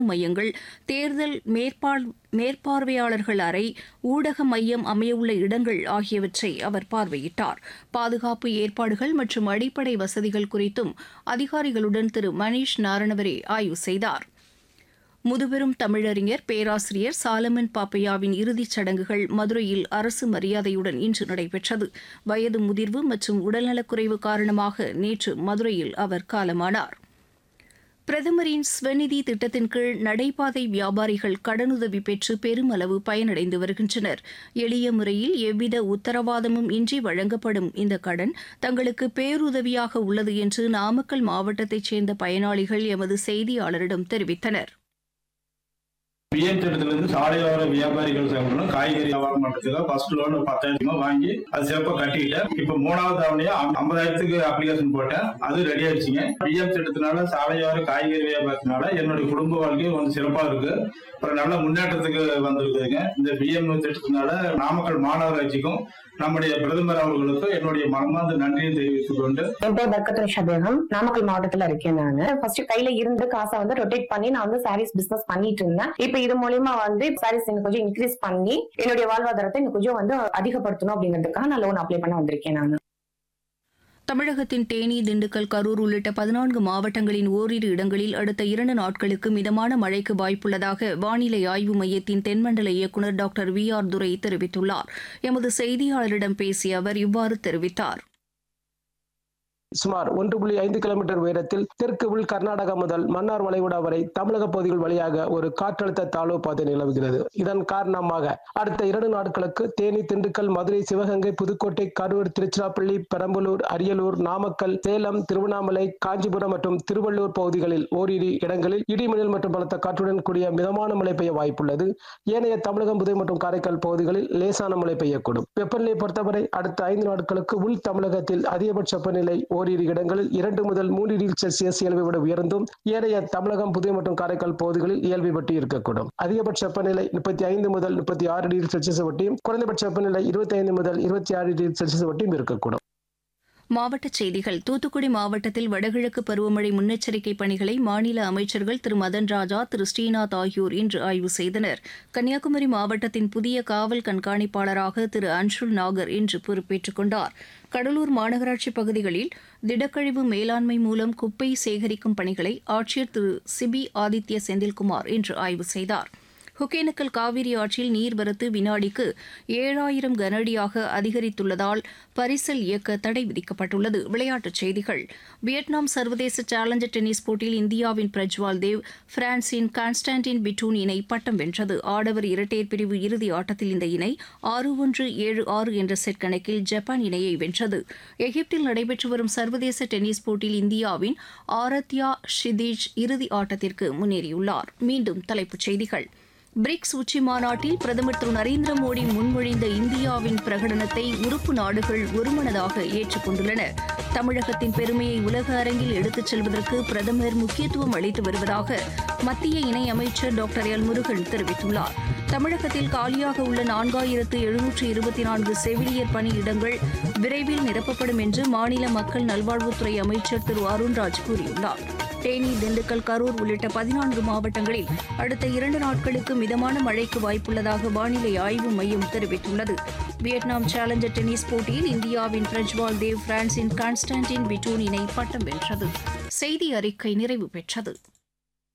மையங்கள், தேர்தல் மேற்பார்வையாளர்கள் அறை, ஊடக மையம் அமையவுள்ள இடங்கள் ஆகியவற்றை அவர் பார்வையிட்டார். பாதுகாப்பு ஏற்பாடுகள் மற்றும் அடிப்படை வசதிகள் குறித்தும் அதிகாரிகளுடன் திரு மணீஷ் நாரணவரே ஆய்வு செய்தார். முதுபெரும் தமிழறிஞர் பேராசிரியர் சாலமன் பாப்பையாவின் இறுதிச் சடங்குகள் மதுரையில் அரசு மரியாதையுடன் இன்று நடைபெற்றது. வயது முதிர்வு மற்றும் உடல்நலக்குறைவு காரணமாக நேற்று மதுரையில் அவர் காலமானார். பிரதமரின் ஸ்வநிதி திட்டத்தின் கீழ் நடைபாதை வியாபாரிகள் கடனுதவி பெற்று பெருமளவு பயனடைந்து வருகின்றனர். எளிய முறையில் எவ்வித உத்தரவாதமும் இன்றி வழங்கப்படும் இந்த கடன் தங்களுக்கு பேருதவியாக உள்ளது என்று நாமக்கல் மாவட்டத்தைச் சேர்ந்த பயனாளிகள் எமது செய்தியாளரிடம் தெரிவித்தனர். பிஎம் திட்டத்திலிருந்து சாலையோர வியாபாரிகள் சேவங்களும் காய்கறி வியாபாரம் பண்றதுக்கு ஃபர்ஸ்ட் லோன் 10,000 வாங்கி அது சிறப்பாக கட்டிக்கிட்டேன். இப்ப 3வது தவணையா 50,000க்கு அப்ளிகேஷன் போட்டேன். அது ரெடி ஆயிடுச்சுங்க. பிஎம் திட்டத்தினால சாலையோர காய்கறி வியாபாரத்தினால என்னுடைய குடும்ப வாழ்க்கை கொஞ்சம் சிறப்பா இருக்கு. ஒரு நல்ல முன்னேற்றத்துக்கு வந்திருக்குதுங்க. இந்த பிஎம் திட்டத்தினால நாமக்கல் மாநகராட்சிக்கும் நம்முடைய பிரதமர் அவர்களுக்கு என்னுடைய மனமார்ந்த நன்றியை தெரிவித்துக் கொண்டு, என் பேர் பர்கத்துல் ஷபீகம், நாமக்கல் மாவட்டத்துல இருக்கேன். நான் ஃபர்ஸ்ட் கையில இருந்து காசை ரொட்டேட் பண்ணி நான் சாரீஸ் பிசினஸ் பண்ணிட்டு இருந்தேன். இப்ப இது மூலமா சாரீஸ் கொஞ்சம் இன்க்ரீஸ் பண்ணி என்னுடைய வாழ்வாதாரத்தை கொஞ்சம் அதிகப்படுத்தணும் அப்படிங்கிறதுக்காக நான் லோன் அப்ளை பண்ண வந்திருக்கேன். நான் தமிழகத்தின் தேனி, திண்டுக்கல், கரூர் உள்ளிட்ட 14 மாவட்டங்களின் ஓரிரு இடங்களில் அடுத்த 2 நாட்களுக்கு மிதமான மழைக்கு வாய்ப்புள்ளதாக வானிலை ஆய்வு மையத்தின் தென்மண்டல இயக்குநர் டாக்டர் VR துரை தெரிவித்துள்ளார். எமது செய்தியாளரிடம் பேசிய அவர் இவ்வாறு தெரிவித்தார். சுமார் 1.5 கிலோமீட்டர் உயரத்தில் தெற்கு உள் கர்நாடகா முதல் மன்னார் வளைகுடா வரை தமிழக பகுதிகள் வழியாக ஒரு காற்றழுத்த தாழ்வு பாதை நிலவுகிறது. இதன் காரணமாக அடுத்த 2 நாட்களுக்கு தேனி, திண்டுக்கல், மதுரை, சிவகங்கை, புதுக்கோட்டை, கரூர், திருச்சிராப்பள்ளி, பெரம்பலூர், அரியலூர், நாமக்கல், சேலம், திருவண்ணாமலை, காஞ்சிபுரம் மற்றும் திருவள்ளூர் பகுதிகளில் ஓரிரு இடங்களில் இடிமின்னல் மற்றும் பலத்த காற்றுடன் கூடிய மிதமான மழை பெய்ய வாய்ப்புள்ளது. ஏனைய தமிழகம், புதுவை மற்றும் காரைக்கால் பகுதிகளில் லேசான மழை பெய்யக்கூடும். வெப்பநிலை பொறுத்தவரை அடுத்த 5 நாட்களுக்கு உள் தமிழகத்தில் அதிகபட்ச வெப்பநிலை ஓரிரு இடங்களில் 2 முதல் 3 டிகிரி செல்சியஸ் இயல்பை விட உயர்ந்தும் ஏனைய தமிழகம், புதுவை மற்றும் காரைக்கால் பகுதிகளில் இயல்பை பற்றி இருக்கக்கூடும். அதிகபட்ச வெப்பநிலை 35 முதல் 36 டிகிரி செல்சியஸ் வட்டியும் குறைந்தபட்ச வெப்பநிலை 25 முதல் 26 டிகிரி செல்சியஸ் வட்டியும் இருக்கக்கூடும். மாவட்டச் செய்திகள். தூத்துக்குடி மாவட்டத்தில் வடகிழக்கு பருவமழை முன்னெச்சரிக்கை பணிகளை மாநில அமைச்சர்கள் திரு மதன் ராஜா, திரு ஸ்ரீநாத் ஆகியோர் இன்று ஆய்வு செய்தனர். கன்னியாகுமரி மாவட்டத்தின் புதிய காவல் கண்காணிப்பாளராக திரு அன்ஷுல் நாகர் இன்று பொறுப்பேற்றுக் கொண்டார். கடலூர் மாநகராட்சி பகுதிகளில் திடக்கழிவு மேலாண்மை மூலம் குப்பை சேகரிக்கும் பணிகளை ஆட்சியர் திரு சிபி ஆதித்ய செந்தில்குமார் இன்று ஆய்வு செய்தார். ஒகேனக்கல் காவிரி ஆற்றில் நீர்வரத்து வினாடிக்கு 7,000 கனஅடியாக அதிகரித்துள்ளதால் பரிசல் இயக்க தடை விதிக்கப்பட்டுள்ளது. விளையாட்டுச் செய்திகள். வியட்நாம் சர்வதேச சேலஞ்சர் டென்னிஸ் போட்டியில் இந்தியாவின் பிரஜ்வால் தேவ் பிரான்சின் கான்ஸ்டான்டின் பிட்டூன் இணை பட்டம் வென்றது. ஆடவர் இரட்டையர் பிரிவு இறுதி ஆட்டத்தில் இந்த இணை 6-1, 7-6 என்ற செட் கணக்கில் ஜப்பான் இணையை வென்றது. எகிப்தில் நடைபெற்று வரும் சர்வதேச டென்னிஸ் போட்டியில் இந்தியாவின் ஆரத்யா ஷிதீஜ் இறுதி ஆட்டத்திற்கு முன்னேறியுள்ளார். மீண்டும் தலைப்புச் செய்திகள். பிரிக்ஸ் உச்சி மாநாட்டில் பிரதமர் திரு நரேந்திர மோடி முன்மொழிந்த இந்தியாவின் பிரகடனத்தை உறுப்பு நாடுகள் ஒருமனதாக ஏற்றுக்கொண்டுள்ளன. தமிழகத்தின் பெருமையை உலக அரங்கில் எடுத்துச் செல்வதற்கு பிரதமர் முக்கியத்துவம் அளித்து வருவதாக மத்திய இணையமைச்சர் டாக்டர் எல் முருகன் தெரிவித்துள்ளார். தமிழகத்தில் காலியாக உள்ள 4,724 செவிலியர் பணியிடங்கள் விரைவில் நிரப்பப்படும் என்று மாநில மக்கள் நல்வாழ்வுத்துறை அமைச்சர் திரு அருண்ராஜ் கூறியுள்ளார். தேனி, திண்டுக்கல், கரூர் உள்ளிட்ட 14 மாவட்டங்களில் அடுத்த 2 நாட்களுக்கு மிதமான மழைக்கு வாய்ப்புள்ளதாக வானிலை ஆய்வு மையம் தெரிவித்துள்ளது. வியட்நாம் சேலஞ்சர் டென்னிஸ் போட்டியில் இந்தியாவின் பிரஜ்வால் தேவ் பிரான்சின் கான்ஸ்டான்டின் பிட்டூன் இணை பட்டம் வென்றது. செய்தி அறிக்கை நிறைவு பெற்றது.